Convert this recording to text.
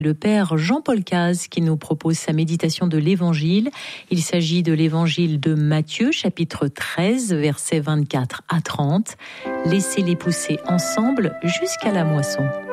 Le père Jean-Paul Caz qui nous propose sa méditation de l'Évangile. Il s'agit de l'Évangile de Matthieu, chapitre 13, versets 24 à 30. Laissez-les pousser ensemble jusqu'à la moisson.